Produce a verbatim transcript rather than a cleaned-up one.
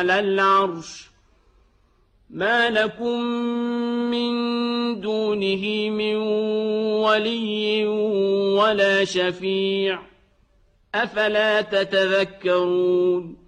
على العرش ما لكم من دونه من ولي ولا شفيع أفلا تتذكرون